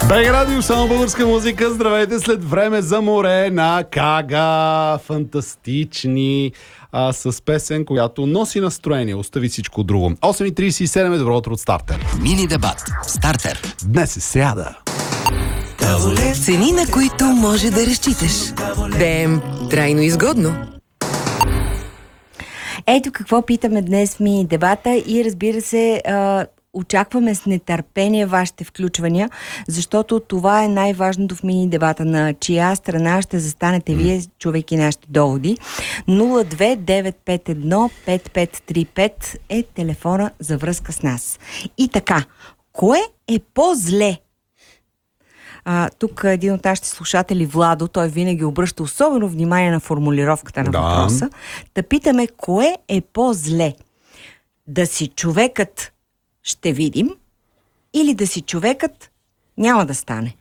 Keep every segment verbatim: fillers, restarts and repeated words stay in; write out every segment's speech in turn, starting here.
Бег Радио, само българска музика. Здравейте след време за море на Кага. Фантастични а, с песен, която носи настроение. Остави всичко друго. осем и трийсет и седем е добро утро от Стартер. Мини дебат. Стартер. Днес е сряда. Цени, на които може да разчиташ. Да е трайно изгодно. Ето какво питаме днес в мини дебата и разбира се, а, очакваме с нетърпение вашите включвания, защото това е най-важното в мини дебата. На чия страна ще застанете вие, чувайки нашите доводи. нула две девет пет едно пет пет три пет е телефона за връзка с нас. И така, кое е по-зле? А, тук един от нашите слушатели, Владо, той винаги обръща особено внимание на формулировката на да. въпроса. Да питаме, кое е по-зле? Да си човекът ще видим или да си човекът няма да стане?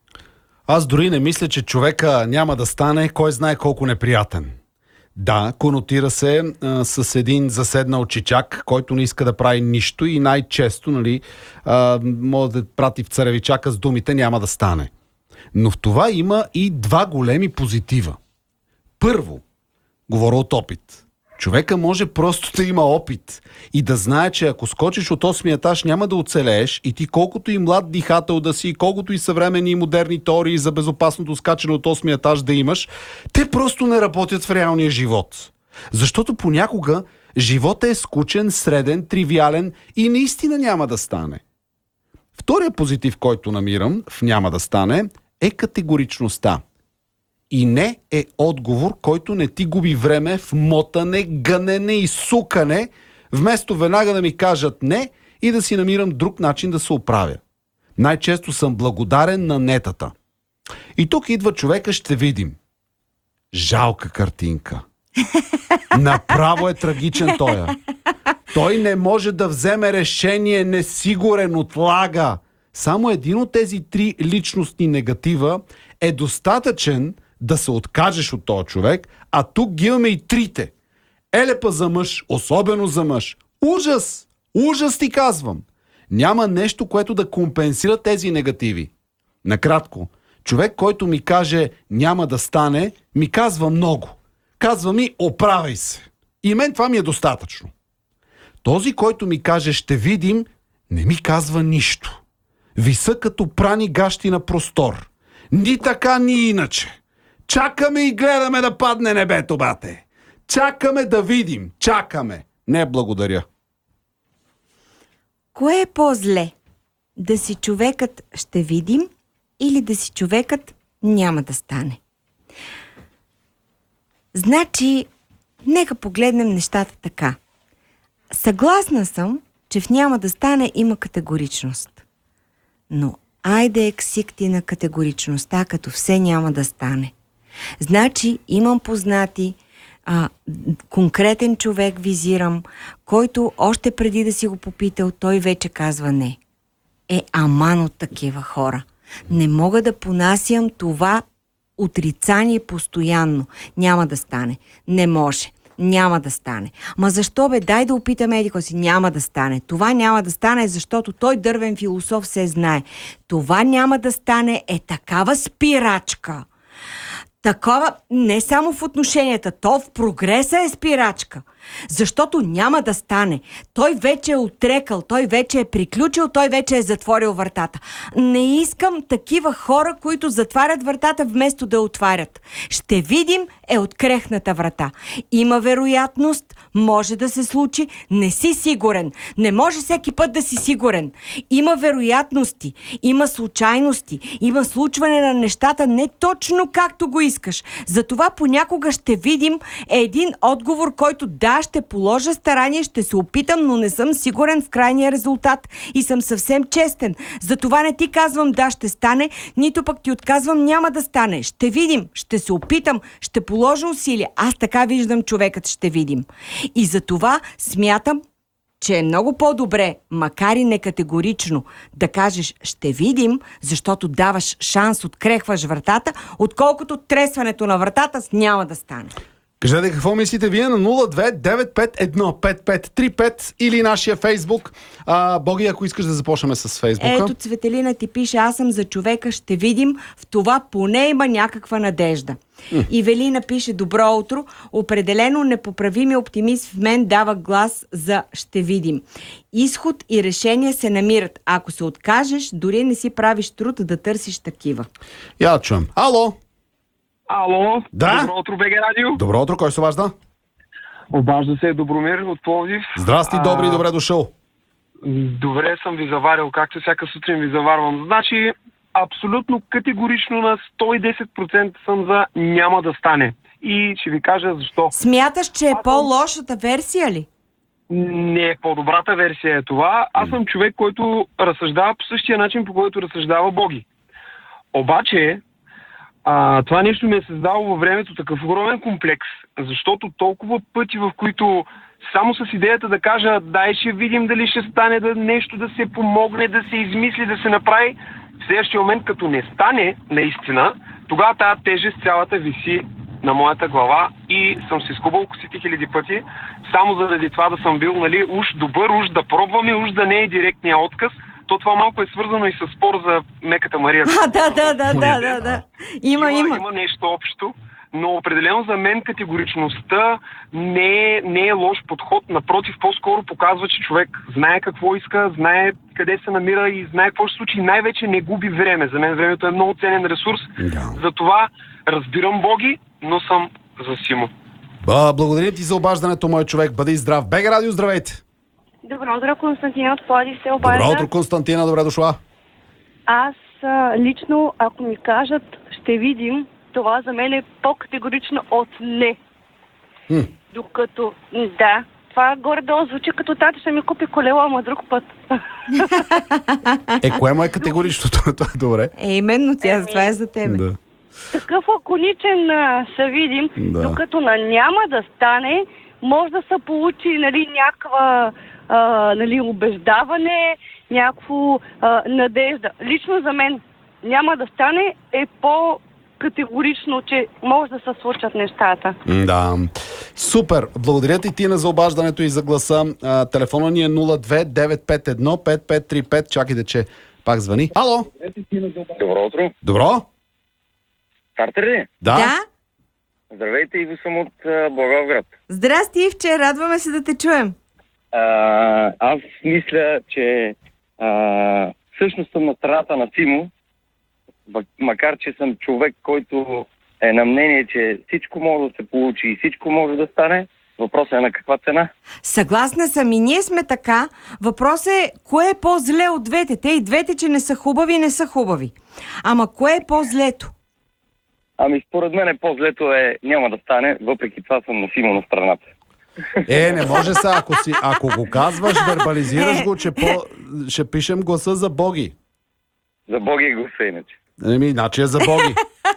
Аз дори не мисля, че човека няма да стане кой знае колко неприятен. Да, конотира се а, с един заседнал чичак, който не иска да прави нищо и най-често, нали, а, може да прати в царевичака с думите няма да стане. Но в това има и два големи позитива. Първо, говоря от опит. Човека може просто да има опит и да знае, че ако скочиш от осми етаж няма да оцелееш и ти колкото и млад дихател да си, колкото и съвременни и модерни теории за безопасното скачане от осми етаж да имаш, те просто не работят в реалния живот. Защото понякога животът е скучен, среден, тривиален и наистина няма да стане. Втория позитив, който намирам в няма да стане, е категоричността. И не е отговор, който не ти губи време в мотане, гънене и сукане, вместо веднага да ми кажат не и да си намирам друг начин да се оправя. Най-често съм благодарен на нетата. И тук идва човека, ще видим. Жалка картинка. Направо е трагичен той. Той не може да вземе решение, несигурен, отлага. Само един от тези три личностни негатива е достатъчен да се откажеш от този човек, а тук ги имаме и трите. Елепа за мъж, особено за мъж. Ужас! Ужас ти казвам! Няма нещо, което да компенсира тези негативи. Накратко, човек, който ми каже няма да стане, ми казва много. Казва ми оправяй се. И мен това ми е достатъчно. Този, който ми каже ще видим, не ми казва нищо. Виса като прани гащи на простор. Ни така, ни иначе. Чакаме и гледаме да падне небето, бате. Чакаме да видим. Чакаме. Не, благодаря. Кое е по-зле? Да си човекът ще видим или да си човекът няма да стане? Значи, нека погледнем нещата така. Съгласна съм, че в няма да стане има категоричност. Но айде ексик ти на категоричността, като все няма да стане. Значи имам познати, а, конкретен човек визирам, който още преди да си го попитал, той вече казва не. Е, аман от такива хора. Не мога да понасям това отрицание постоянно. Няма да стане. Не може. Няма да стане. Ма защо бе? Дай да опитаме едико си. Няма да стане. Това няма да стане, защото той дървен философ се знае. Това няма да стане е такава спирачка. Такова не само в отношенията, то в прогреса е спирачка. Защото няма да стане. Той вече е отрекал, той вече е приключил, той вече е затворил вратата. Не искам такива хора, които затварят вратата вместо да отварят. Ще видим е открехната врата. Има вероятност, може да се случи, не си сигурен. Не може всеки път да си сигурен. Има вероятности, има случайности, има случване на нещата не точно както го искаш. Затова понякога ще видим е един отговор, който да, ще положа старание, ще се опитам, но не съм сигурен в крайния резултат и съм съвсем честен. Затова не ти казвам да, ще стане, нито пък ти отказвам няма да стане. Ще видим, ще се опитам, ще положа усилия. Аз така виждам човекът, ще видим. И затова смятам, че е много по-добре, макар и некатегорично, да кажеш ще видим, защото даваш шанс, открехваш вратата, отколкото тресването на вратата с няма да стане. Кажете какво мислите вие на нула две девет пет едно пет пет три пет или нашия Фейсбук. А, Боги, ако искаш да започнем с Фейсбука. Ето Цветелина ти пише, аз съм за човека, ще видим, в това поне има някаква надежда. Mm. Ивелина пише, добро утро, определено непоправими оптимист в мен дава глас за ще видим. Изход и решение се намират. Ако се откажеш, дори не си правиш труд да търсиш такива. Я да чуем. Ало! Ало, Да? добро утро, БГ Радио. Добро утро, кой се обажда? Обажда се Добромир от Пловдив. Здрасти, А, добри, добре дошъл. Добре съм ви заварил, както всяка сутрин ви заварвам. Значи, абсолютно категорично на сто и десет процента съм за няма да стане. И ще ви кажа защо. Смяташ, че е по-лошата версия ли? Не, по-добрата версия е това. Аз съм човек, който разсъждава по същия начин, по който разсъждава Боги. Обаче, А, това нещо ми е създало във времето такъв огромен комплекс, защото толкова пъти, в които само с идеята да кажа, дай ще видим дали ще стане да нещо да се помогне, да се измисли, да се направи, в следващия момент, като не стане наистина, тогава тази тежест цялата виси на моята глава и съм се скубал косите хиляди пъти, само заради това да съм бил, нали, уж добър, уж да пробваме, уж да не е директния отказ. То това малко е свързано и с спор за меката Мария. А, да, да, да, да, да, да. Има, има. Има нещо общо, но определено за мен категоричността не е, не е лош подход. Напротив, по-скоро показва, че човек знае какво иска, знае къде се намира и знае какво ще случи. И най-вече не губи време. За мен времето е много ценен ресурс. Да. Затова разбирам Боги, но съм за Симо. Ба, благодаря ти за обаждането, мой човек. Бъди здрав. БГ Радио, здравейте! Добро утро, Константина от Пловдив се обажда. Добро утро, Константина, добре дошла. Аз а, лично, ако ми кажат, ще видим, това за мен е по-категорично от не. Хм. Докато, да, това горе-долу звучи като тата ще ми купи колело, ама друг път. Е, кое му е категоричното? Това е добре. Е, именно тя, това е за тебе. Да. Такъв лаконичен а, ще видим, Да. докато на няма да стане, може да се получи, нали, някаква а, нали, убеждаване, някаква а, надежда. Лично за мен няма да стане е по-категорично, че може да се случат нещата. Да. Супер. Благодаря ти, Тина, за обаждането и за гласа. А, телефона ни е нула две девет пет едно пет пет три пет. Чакайте, че пак звъни. Ало! Добро утро. Добро? Стартер ли? Да? Да? Здравейте, Иво съм от а, Благоевград. Здрасти, Ивче, радваме се да те чуем. А, аз мисля, че а, всъщност съм на страната на Симо, макар че съм човек, който е на мнение, че всичко може да се получи и всичко може да стане. Въпросът е на каква цена? Съгласна съм и ние сме така. Въпросът е, кое е по-зле от двете? Те и двете, че не са хубави, не са хубави. Ама кое е по-злето? Ами според мен е по-злето е няма да стане, въпреки това съм на Симо на страната. Е, не може са, ако, си, ако го казваш, вербализираш го, че по, ще пишем гласа за Боги. За Боги и гласа иначе. Еми, иначе е за Боги.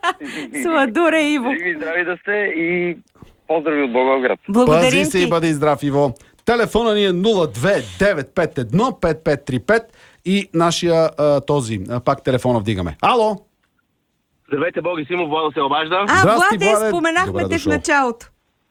Сладуре, Иво. Живи и здрави да сте и поздрави от Благоевград. Благодарим Пази се ти. и бъди здрав, Иво. Телефона ни е нула две девет пет едно пет пет три пет и нашия а, този, а, пак телефона вдигаме. Ало! Здравейте, Боги, Симо, Владо се обажда. А, Здрасти, Владе, Владе. споменахме Добре те в дошъл. началото.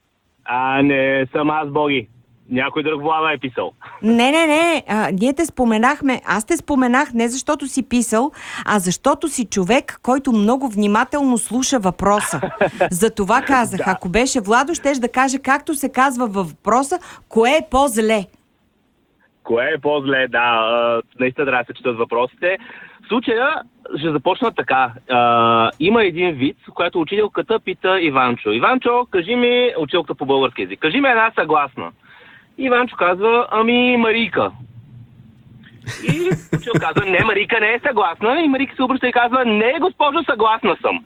А, не съм аз, Боги. Някой друг Влада е писал. Не, не, не, а, ние те споменахме. Аз те споменах не защото си писал, а защото си човек, който много внимателно слуша въпроса. За това казах, ако беше Владо, щеш да каже както се казва във въпроса, кое е по-зле. Кое е по-зле? Да, а, наистина трябва да се четат въпросите. В случая ще започна така. А, има един вид, в който учителката пита Иванчо. Иванчо, кажи ми, учителката по български език, кажи ми една съгласна. Иванчо казва, ами Марийка. И учител казва, не, Марийка не е съгласна. И Марийка се обръща и казва, не, госпожо, съгласна съм.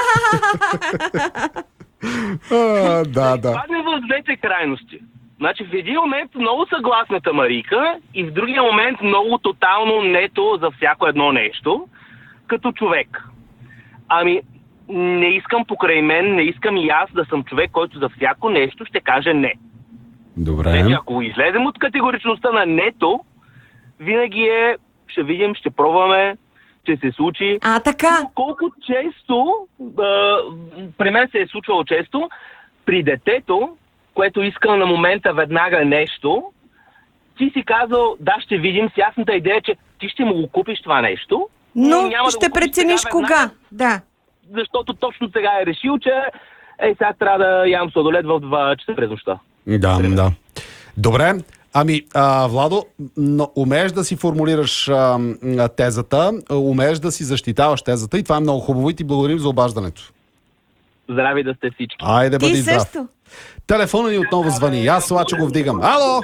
А, да, да. Падне в двете крайности. Значи в един момент много съгласната Марийка и в другия момент много тотално нето за всяко едно нещо, като човек. Ами, не искам покрай мен, не искам и аз да съм човек, който за всяко нещо ще каже не. Добре. Значи, ако излезем от категоричността на нето, винаги е, ще видим, ще пробваме, ще се случи. А, така. Но колко често, а, при мен се е случвало често, при детето, което иска на момента веднага нещо, ти си казал, да, ще видим, с ясната идея, че ти ще му го купиш това нещо. Но няма ще да го купиш прецениш сега кога. веднага, Да. защото точно сега е решил, че ей, сега трябва да ям сладолед в два часа през нощта. Да, да. Добре. Ами, а, Владо, но умееш да си формулираш а, а, тезата, умееш да си защитаваш тезата и това е много хубаво и ти благодарим за обаждането. Здрави да сте всички. Айде, бъди Ти здрав. също. Телефона ни отново звъни. Аз Слачо го вдигам. Ало!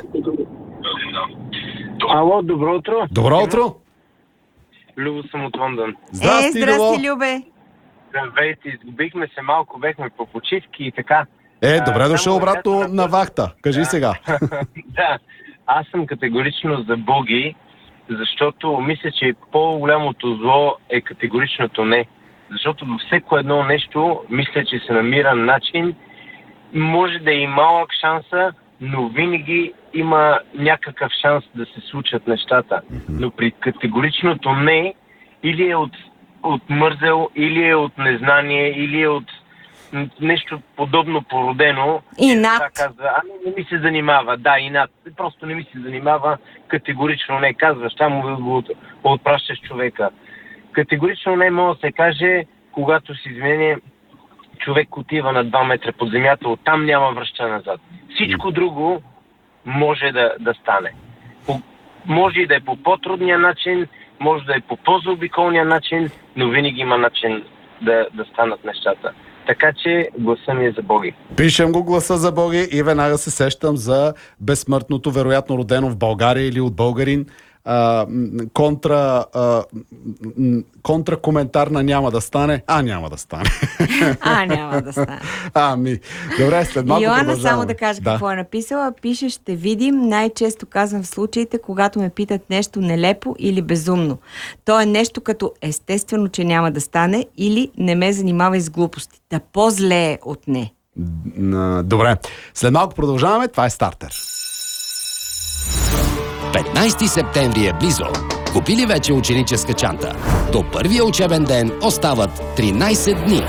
Ало, добро утро. Добро утро! Любо съм от Лондон. Здрасти, е, здрасти, Любо! Любе. Здравейте, изгубихме се малко, бехме по почивки и така. Е, добре А, дошъл само обратно да кажа- на вахта. Кажи сега. Да, аз съм категорично за боги, защото мисля, че по-голямото зло е категоричното не. Защото във всеко едно нещо, мисля, че се намира начин, може да е и малък шанса, но винаги има някакъв шанс да се случат нещата. Но при категоричното не, или е от, от мързел, или е от незнание, или е от м, нещо подобно породено. Инат. Така казва, ами не ми се занимава, да, инат. Просто не ми се занимава, категорично не казваш, там го, го отпращаш човека. Категорично не може да се каже, когато си измене човек отива на два метра под земята, оттам няма връща назад. Всичко друго може да, да стане. По, може и да е по по-трудния начин, може да е по по-заобиколния начин, но винаги има начин да, да станат нещата. Така че гласа ми е за боги. Пишем го гласа за Боги и веднага се сещам за безсмъртното, вероятно родено в България или от българин. А, м, контра, а, м, контра коментар на няма да стане, а няма да стане. А, няма да стане. Ами, добре, след малко Йоанна, продължаваме. само да кажа Да. какво е написала. Пише, ще видим, най-често казвам в случаите, когато ме питат нещо нелепо или безумно. То е нещо като естествено, че няма да стане или не ме занимавай с глупости. Да по-зле е от не. Н- Добре, след малко продължаваме, това е стартер. петнайсети септември е близо. Купили вече ученическа чанта? До първия учебен ден остават тринайсет дни.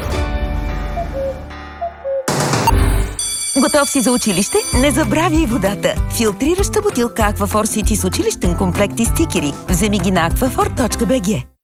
Готов си за училище? Не забравяй водата! Филтрираща бутилка Aquaphor City с училищен комплект и стикери. Вземи ги на aquaphor точка би джи.